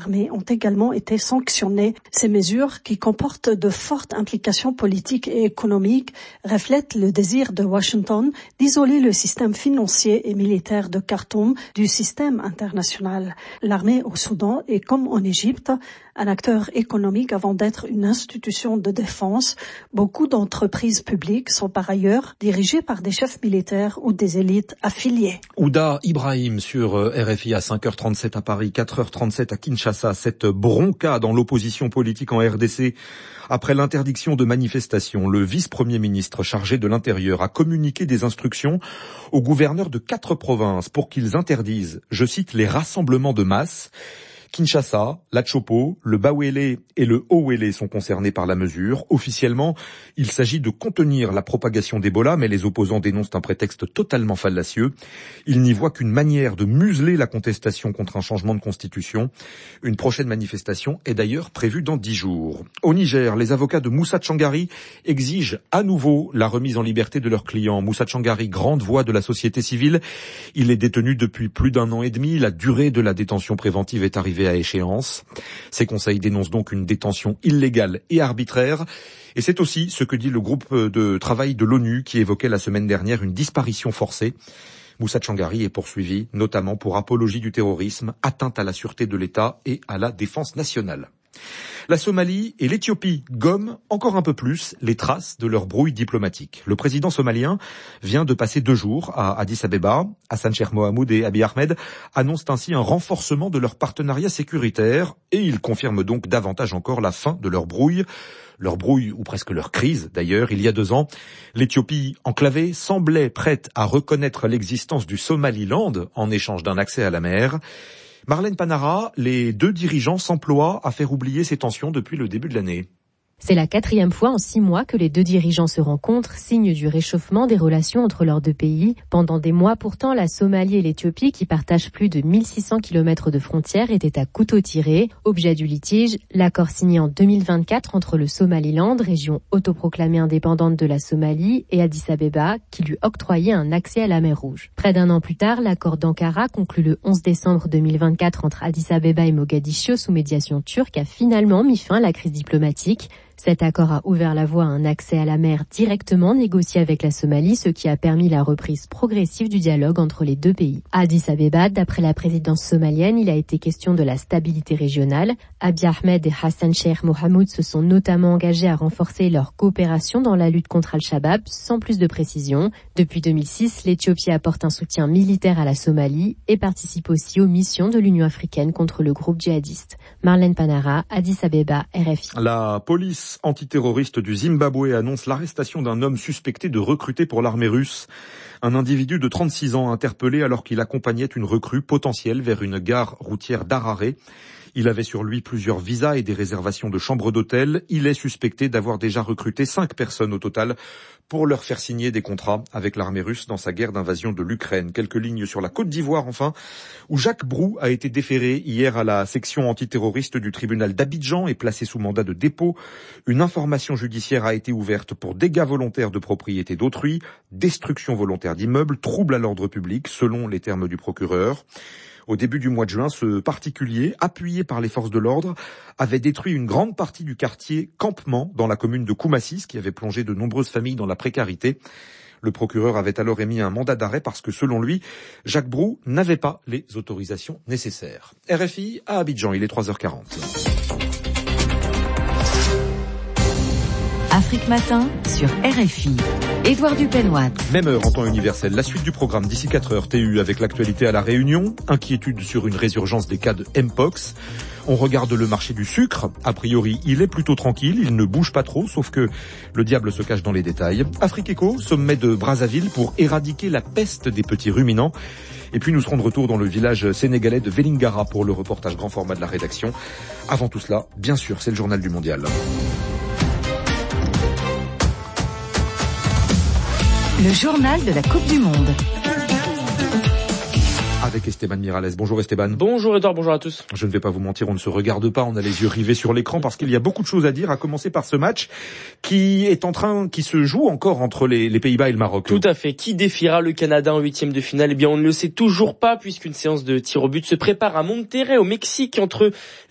l'armée ont également été sanctionnées. Ces mesures, qui comportent de fortes implications politiques et économiques, reflètent le désir de Washington d'isoler le système financier et militaire de Khartoum du système international. L'armée au Soudan est, comme en Égypte, un acteur économique avant d'être une institution de défense. Beaucoup d'entreprises publiques sont par ailleurs dirigées par des chefs militaires ou des élites affiliées. Ouda Ibrahim sur RFI à 5h37 à Paris, 4h37 à Kinshasa. Cette bronca dans l'opposition politique en RDC. Après l'interdiction de manifestation, le vice-premier ministre chargé de l'Intérieur a communiqué des instructions aux gouverneurs de 4 provinces pour qu'ils interdisent, je cite, les rassemblements de masse. Kinshasa, l'Achopo, le Bawele et le Howele sont concernés par la mesure. Officiellement, il s'agit de contenir la propagation d'Ebola, mais les opposants dénoncent un prétexte totalement fallacieux. Ils n'y voient qu'une manière de museler la contestation contre un changement de constitution. Une prochaine manifestation est d'ailleurs prévue dans 10 jours. Au Niger, les avocats de Moussa Tchangari exigent à nouveau la remise en liberté de leur client. Moussa Tchangari, grande voix de la société civile, il est détenu depuis plus d'1 an et demi. La durée de la détention préventive est arrivée à échéance. Ces conseils dénoncent donc une détention illégale et arbitraire. Et c'est aussi ce que dit le groupe de travail de l'ONU qui évoquait la semaine dernière une disparition forcée. Moussa Tchangari est poursuivi notamment pour apologie du terrorisme, atteinte à la sûreté de l'État et à la défense nationale. La Somalie et l'Éthiopie gomment encore un peu plus les traces de leur brouille diplomatique. Le président somalien vient de passer 2 jours à Addis Abeba. Hassan Sheikh Mohamud et Abiy Ahmed annoncent ainsi un renforcement de leur partenariat sécuritaire et ils confirment donc davantage encore la fin de leur brouille. Leur brouille, ou presque leur crise d'ailleurs, il y a 2 ans. L'Éthiopie enclavée semblait prête à reconnaître l'existence du Somaliland en échange d'un accès à la mer. Marlène Panara, les 2 dirigeants s'emploient à faire oublier ces tensions depuis le début de l'année. C'est la 4e fois en 6 mois que les 2 dirigeants se rencontrent, signe du réchauffement des relations entre leurs 2 pays. Pendant des mois pourtant, la Somalie et l'Éthiopie, qui partagent plus de 1600 km de frontières, étaient à couteau tiré. Objet du litige, l'accord signé en 2024 entre le Somaliland, région autoproclamée indépendante de la Somalie, et Addis Abeba, qui lui octroyait un accès à la mer Rouge. Près d'1 an plus tard, l'accord d'Ankara, conclu le 11 décembre 2024 entre Addis Abeba et Mogadiscio sous médiation turque, a finalement mis fin à la crise diplomatique. Cet accord a ouvert la voie à un accès à la mer directement négocié avec la Somalie, ce qui a permis la reprise progressive du dialogue entre les 2 pays. À Addis Abeba, d'après la présidence somalienne, il a été question de la stabilité régionale. Abiy Ahmed et Hassan Sheikh Mohamud se sont notamment engagés à renforcer leur coopération dans la lutte contre Al-Shabaab, sans plus de précision. Depuis 2006, l'Éthiopie apporte un soutien militaire à la Somalie et participe aussi aux missions de l'Union africaine contre le groupe djihadiste. Marlène Panara, Addis Abeba, RFI. La police antiterroriste du Zimbabwe annonce l'arrestation d'un homme suspecté de recruter pour l'armée russe. Un individu de 36 ans interpellé alors qu'il accompagnait une recrue potentielle vers une gare routière d'Harare. Il avait sur lui plusieurs visas et des réservations de chambres d'hôtel. Il est suspecté d'avoir déjà recruté 5 personnes au total pour leur faire signer des contrats avec l'armée russe dans sa guerre d'invasion de l'Ukraine. Quelques lignes sur la Côte d'Ivoire enfin, où Jacques Brou a été déféré hier à la section antiterroriste du tribunal d'Abidjan et placé sous mandat de dépôt. Une information judiciaire a été ouverte pour dégâts volontaires de propriété d'autrui, destruction volontaire d'immeubles, trouble à l'ordre public, selon les termes du procureur. Au début du mois de juin, ce particulier, appuyé par les forces de l'ordre, avait détruit une grande partie du quartier Campement dans la commune de Koumassis, qui avait plongé de nombreuses familles dans la précarité. Le procureur avait alors émis un mandat d'arrêt parce que, selon lui, Jacques Brou n'avait pas les autorisations nécessaires. RFI à Abidjan, il est 3h40. Afrique Matin sur RFI. Édouard Dupenoit. Même heure en temps universel. La suite du programme d'ici 4 heures. TU avec l'actualité à La Réunion. Inquiétude sur une résurgence des cas de Mpox. On regarde le marché du sucre. A priori, il est plutôt tranquille. Il ne bouge pas trop, sauf que le diable se cache dans les détails. Afrique Éco, sommet de Brazzaville pour éradiquer la peste des petits ruminants. Et puis nous serons de retour dans le village sénégalais de Vélingara pour le reportage grand format de la rédaction. Avant tout cela, bien sûr, c'est le journal du mondial. Le journal de la Coupe du Monde. Avec Esteban Miralles. Bonjour Esteban. Bonjour Edouard, bonjour à tous. Je ne vais pas vous mentir, on ne se regarde pas, on a les yeux rivés sur l'écran parce qu'il y a beaucoup de choses à dire, à commencer par ce match qui se joue encore entre les Pays-Bas et le Maroc. Tout à fait. Qui défiera le Canada en 8e de finale? Eh bien, on ne le sait toujours pas puisqu'une séance de tir au but se prépare à Monterrey, au Mexique, entre